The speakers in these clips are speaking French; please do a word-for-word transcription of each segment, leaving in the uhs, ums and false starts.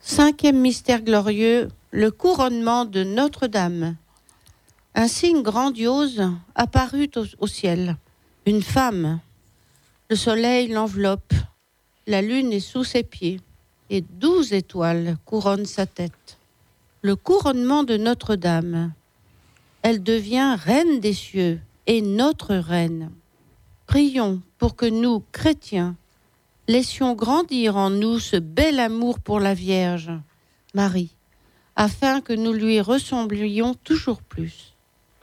Cinquième mystère glorieux, le couronnement de Notre-Dame. Un signe grandiose apparut au, au ciel. Une femme. Le soleil l'enveloppe. La lune est sous ses pieds. Et douze étoiles couronnent sa tête. Le couronnement de Notre-Dame. Elle devient reine des cieux et notre reine. Prions pour que nous, chrétiens, laissions grandir en nous ce bel amour pour la Vierge, Marie, afin que nous lui ressemblions toujours plus.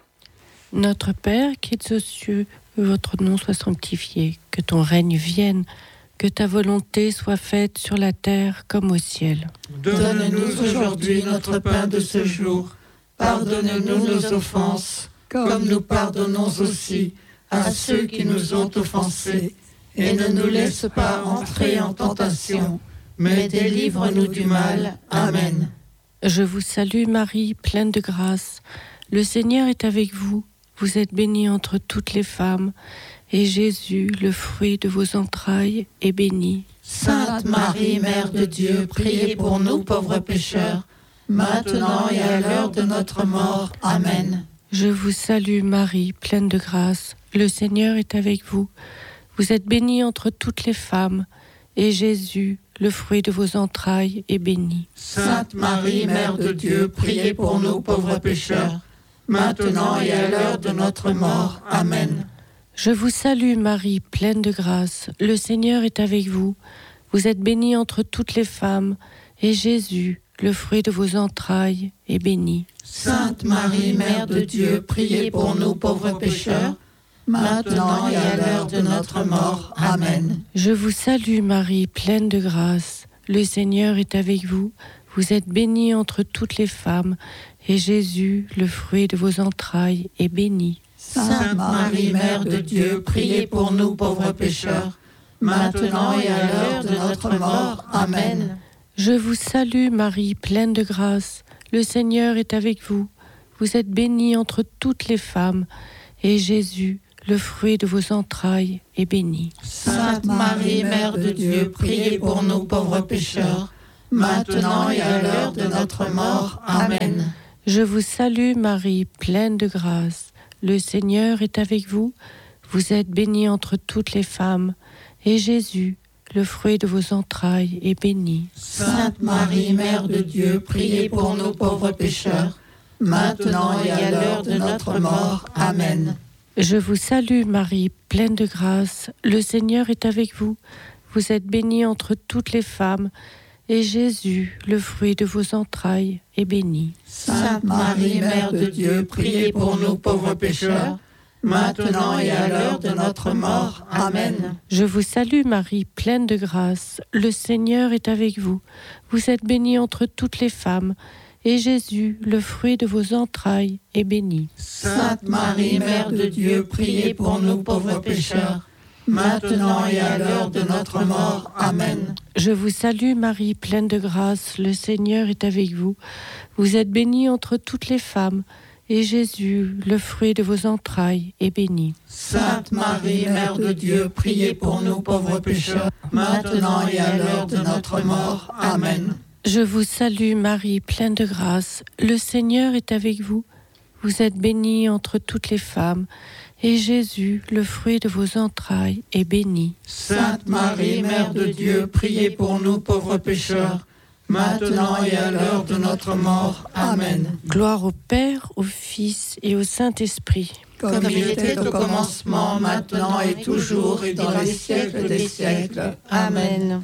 Notre Père qui es aux cieux, que votre nom soit sanctifié, que ton règne vienne, que ta volonté soit faite sur la terre comme au ciel. Donne-nous aujourd'hui notre pain de ce jour. Pardonne-nous nos offenses, comme nous pardonnons aussi à ceux qui nous ont offensés. Et ne nous laisse pas entrer en tentation, mais délivre-nous du mal. Amen. Je vous salue Marie, pleine de grâce. Le Seigneur est avec vous. Vous êtes bénie entre toutes les femmes. Et Jésus, le fruit de vos entrailles, est béni. Sainte Marie, Mère de Dieu, priez pour nous pauvres pécheurs, maintenant et à l'heure de notre mort. Amen. Je vous salue Marie, pleine de grâce. Le Seigneur est avec vous. Vous êtes bénie entre toutes les femmes, et Jésus, le fruit de vos entrailles, est béni. Sainte Marie, Mère de Dieu, priez pour nous pauvres pécheurs, maintenant et à l'heure de notre mort. Amen. Je vous salue Marie, pleine de grâce. Le Seigneur est avec vous. Vous êtes bénie entre toutes les femmes, et Jésus, le fruit de vos entrailles, est béni. Sainte Marie, Mère de Dieu, priez pour nous pauvres pécheurs, maintenant et à l'heure de notre mort. Amen. Je vous salue Marie, pleine de grâce. Le Seigneur est avec vous. Vous êtes bénie entre toutes les femmes, et Jésus, le fruit de vos entrailles, est béni. Sainte Marie, Mère de Dieu, priez pour nous pauvres pécheurs, maintenant et à l'heure de notre mort. Amen. Je vous salue Marie, pleine de grâce. Le Seigneur est avec vous. Vous êtes bénie entre toutes les femmes, et Jésus, le fruit de vos entrailles, est béni. Sainte Marie, Mère de Dieu, priez pour nous pauvres pécheurs, maintenant et à l'heure de notre mort. Amen. Je vous salue Marie, pleine de grâce. Le Seigneur est avec vous. Vous êtes bénie entre toutes les femmes, et Jésus, le fruit de vos entrailles, est béni. Sainte Marie, Mère de Dieu, priez pour nous pauvres pécheurs, maintenant et à l'heure de notre mort. Amen. Je vous salue Marie, pleine de grâce. Le Seigneur est avec vous. Vous êtes bénie entre toutes les femmes, et Jésus, le fruit de vos entrailles, est béni. Sainte Marie, Mère de Dieu, priez pour nous pauvres pécheurs, maintenant et à l'heure de notre mort. Amen. Je vous salue Marie, pleine de grâce. Le Seigneur est avec vous. Vous êtes bénie entre toutes les femmes, et Jésus, le fruit de vos entrailles, est béni. Sainte Marie, Mère de Dieu, priez pour nous pauvres pécheurs, maintenant et à l'heure de notre mort. Amen. Je vous salue Marie, pleine de grâce. Le Seigneur est avec vous. Vous êtes bénie entre toutes les femmes, et Jésus, le fruit de vos entrailles, est béni. Sainte Marie, Mère de Dieu, priez pour nous pauvres pécheurs, maintenant et à l'heure de notre mort. Amen. Je vous salue Marie, pleine de grâce. Le Seigneur est avec vous. Vous êtes bénie entre toutes les femmes, et Jésus, le fruit de vos entrailles, est béni. Sainte Marie, Mère de Dieu, priez pour nous pauvres pécheurs, maintenant et à l'heure de notre mort. Amen. Gloire au Père, au Fils et au Saint-Esprit. Comme, Comme il était au commencement, maintenant et toujours, et dans les siècles des siècles. Amen.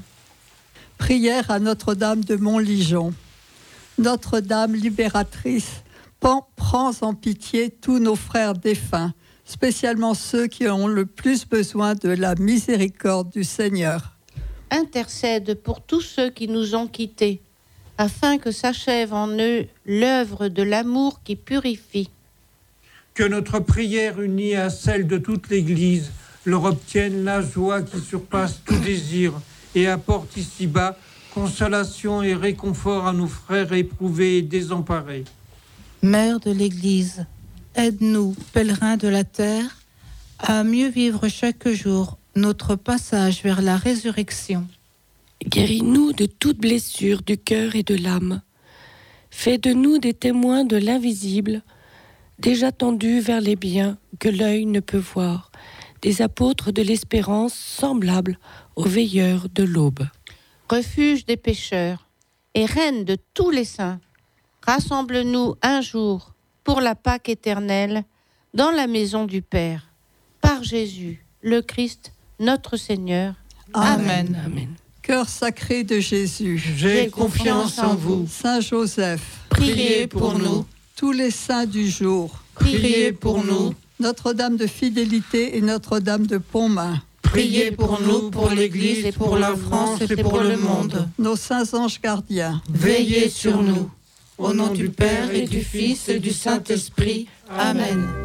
Prière à Notre-Dame de Montligeon. Notre-Dame libératrice, prends en pitié tous nos frères défunts, spécialement ceux qui ont le plus besoin de la miséricorde du Seigneur. Intercède pour tous ceux qui nous ont quittés, afin que s'achève en eux l'œuvre de l'amour qui purifie. Que notre prière unie à celle de toute l'Église leur obtienne la joie qui surpasse tout désir et apporte ici-bas consolation et réconfort à nos frères éprouvés et désemparés. Mère de l'Église, aide-nous, pèlerins de la terre, à mieux vivre chaque jour notre passage vers la résurrection. Guéris-nous de toute blessure du cœur et de l'âme. Fais de nous des témoins de l'invisible, déjà tendus vers les biens que l'œil ne peut voir, des apôtres de l'espérance semblables aux veilleurs de l'aube. Refuge des pécheurs et reine de tous les saints, rassemble-nous un jour pour la Pâque éternelle dans la maison du Père. Par Jésus, le Christ, notre Seigneur. Amen. Amen. Cœur sacré de Jésus, J'ai confiance en vous. Saint Joseph, Priez pour nous. tous les saints du jour, Priez pour nous. Notre-Dame de Fidélité et Notre-Dame de Pontmain, Priez pour nous, pour l'Église et pour la France et pour le monde. nos saints anges gardiens, Veillez sur nous. Au nom du Père et du Fils et du Saint-Esprit. Amen.